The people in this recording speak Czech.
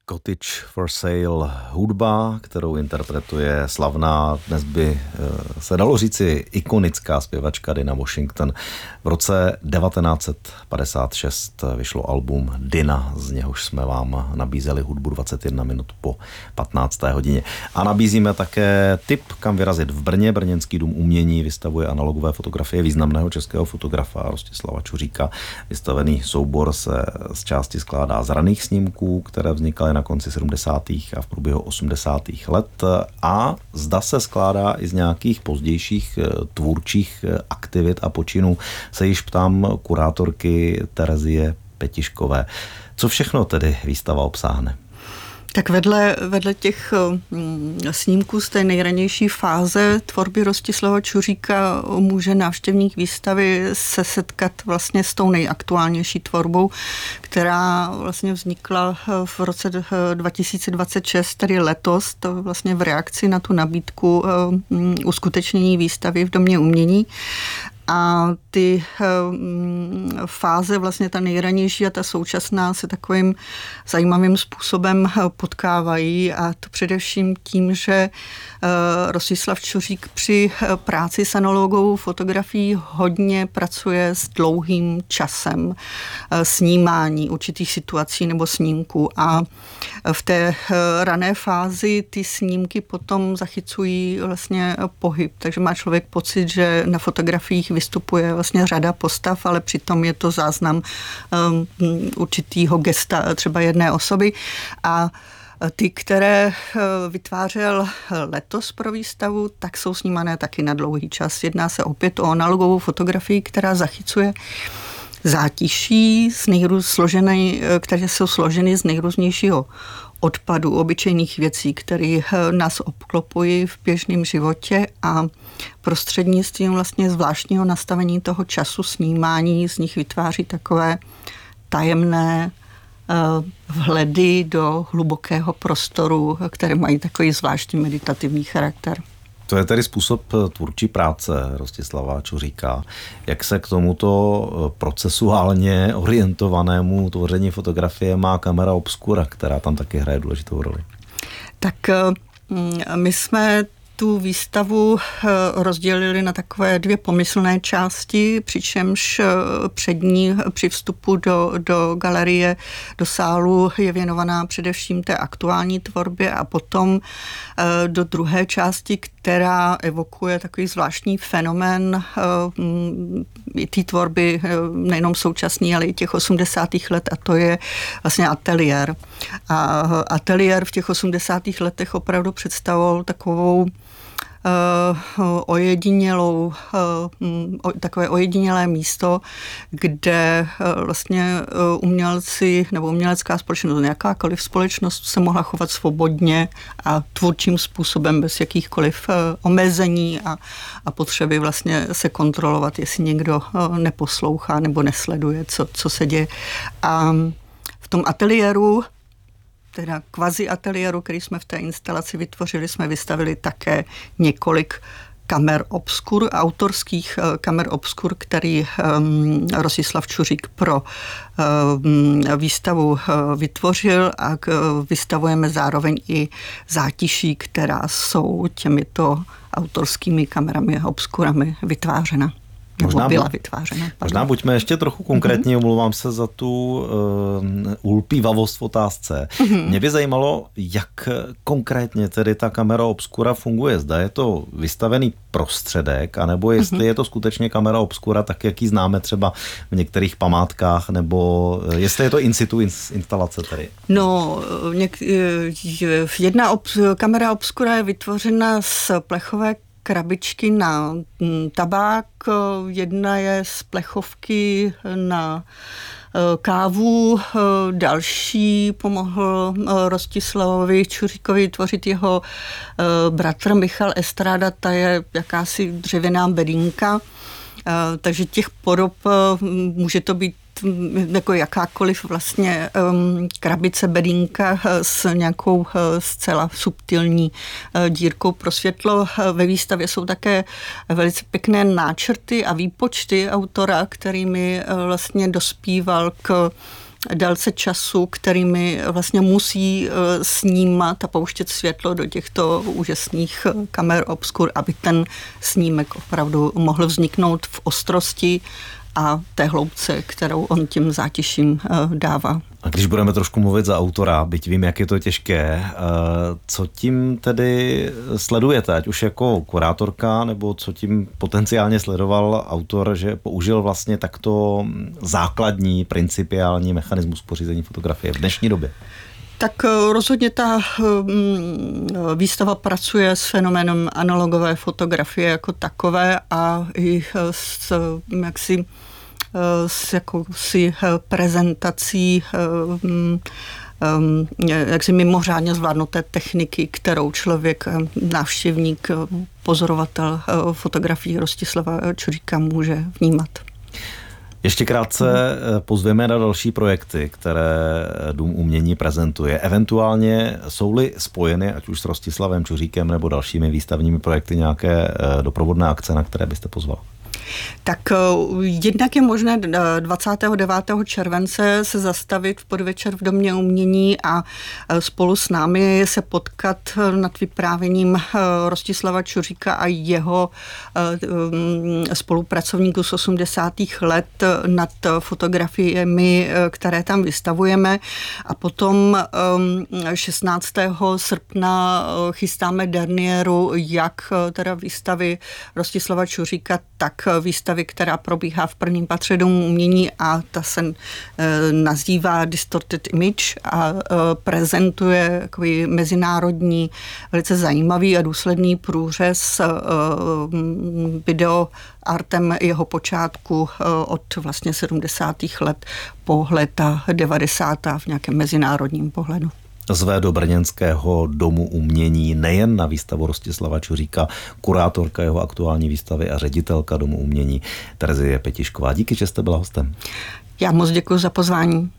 Cottage for Sale, hudba, kterou interpretuje slavná, dnes by se dalo říci ikonická zpěvačka Dinah Washington. V roce 1956 vyšlo album Dinah, z něhož jsme vám nabízeli hudbu 21 minut po 15. hodině. A nabízíme také tip, kam vyrazit v Brně. Brněnský dům umění vystavuje analogové fotografie významného českého fotografa Rostislava Čuříka. Vystavený soubor se z části skládá z raných snímků, které vznikaly na konci 70. a v průběhu 80. let a zda se skládá i z nějakých pozdějších tvůrčích aktivit a počinů, se již ptám kurátorky Terezie Petiškové. Co všechno tedy výstava obsáhne? Tak vedle těch snímků z té nejranější fáze tvorby Rostislava Čuříka může návštěvník výstavy se setkat vlastně s tou nejaktuálnější tvorbou, která vlastně vznikla v roce 2026, tedy letos, to vlastně v reakci na tu nabídku uskutečnění výstavy v Domě umění. A ty fáze, vlastně ta nejranější a ta současná, se takovým zajímavým způsobem potkávají, a to především tím, že Rostislav Čuřík při práci s analogovou fotografií hodně pracuje s dlouhým časem snímání určitých situací nebo snímků, a v té rané fázi ty snímky potom zachycují vlastně pohyb, takže má člověk pocit, že na fotografiích vystupuje vlastně řada postav, ale přitom je to záznam určitýho gesta třeba jedné osoby. A ty, které vytvářel letos pro výstavu, tak jsou snímané taky na dlouhý čas. Jedná se opět o analogovou fotografii, která zachycuje zátiší, které jsou složeny z nejrůznějšího odpadu, obyčejných věcí, které nás obklopují v běžném životě, a prostřednictvím vlastně zvláštního nastavení toho času snímání z nich vytváří takové tajemné vhledy do hlubokého prostoru, které mají takový zvláštní meditativní charakter. To je tedy způsob tvůrčí práce Rostislava Čuříka. Jak se k tomuto procesuálně orientovanému tvoření fotografie má kamera obscura, která tam taky hraje důležitou roli? Tak my jsme tu výstavu rozdělili na takové dvě pomyslné části, přičemž přední při vstupu do galerie, do sálu je věnovaná především té aktuální tvorbě, a potom do druhé části, která evokuje takový zvláštní fenomén té tvorby, nejenom současný, ale i těch 80. let, a to je vlastně ateliér. A ateliér v těch 80. letech opravdu představoval takovou takové ojedinělé místo, kde vlastně umělci nebo umělecká společnost, jakákoliv společnost se mohla chovat svobodně a tvůrčím způsobem bez jakýchkoliv omezení a potřeby vlastně se kontrolovat, jestli někdo neposlouchá nebo nesleduje, co se děje. A v tom ateliéru, teda kvazi ateliéru, který jsme v té instalaci vytvořili, jsme vystavili také několik kamer obskur, autorských kamer obskur, který Rostislav Čuřík pro výstavu vytvořil, a vystavujeme zároveň i zátiší, která jsou těmito autorskými kamerami a obskurami vytvářena. Byla vytvářena. Možná buďme ještě trochu konkrétní, omlouvám se za tu ulpívavost v otázce. Mě by zajímalo, jak konkrétně tedy ta kamera obscura funguje. Zda je to vystavený prostředek, anebo jestli je to skutečně kamera obscura, tak jak ji známe třeba v některých památkách, nebo jestli je to in situ instalace tady. No, jedna kamera obscura je vytvořena z plechové krabičky na tabák, jedna je z plechovky na kávu, další pomohl Rostislavovi Čuříkovi tvořit jeho bratr Michal Estráda, ta je jakási dřevěná bedínka, takže těch podob může to být jako jakákoliv vlastně krabice, bedínka s nějakou zcela subtilní dírkou pro světlo. Ve výstavě jsou také velice pěkné náčrty a výpočty autora, kterými vlastně dospíval k délce času, kterými vlastně musí snímat a pouštět světlo do těchto úžasných kamer obskur, aby ten snímek opravdu mohl vzniknout v ostrosti a té hloubce, kterou on tím zátiším dává. A když budeme trošku mluvit za autora, byť vím, jak je to těžké, co tím tedy sledujete, ať už jako kurátorka, nebo co tím potenciálně sledoval autor, že použil vlastně takto základní, principiální mechanismus pořízení fotografie v dnešní době? Tak rozhodně ta výstava pracuje s fenoménem analogové fotografie jako takové a i s jakousi prezentací jaksi mimořádně zvládnuté techniky, kterou člověk, návštěvník, pozorovatel fotografií Rostislava Čuříka může vnímat. Ještě krátce pozveme na další projekty, které Dům umění prezentuje. Eventuálně jsou-li spojeny, ať už s Rostislavem Čuříkem nebo dalšími výstavními projekty, nějaké doprovodné akce, na které byste pozval? Tak jednak je možné 29. července se zastavit v podvečer v Domě umění a spolu s námi se potkat nad vyprávěním Rostislava Čuříka a jeho spolupracovníků z 80. let nad fotografiemi, které tam vystavujeme. A potom 16. srpna chystáme derniéru jak teda výstavy Rostislava Čuříka, tak výstavy, která probíhá v prvním patře Domu umění a ta se nazývá Distorted Image a prezentuje takový mezinárodní, velice zajímavý a důsledný průřez videoartem jeho počátku od vlastně 70. let po léta 90. v nějakém mezinárodním pohledu. Zve do brněnského Domu umění nejen na výstavu Rostislava Čuříka, kurátorka jeho aktuální výstavy a ředitelka Domu umění Terezie Petišková. Díky, že jste byla hostem. Já moc děkuji za pozvání.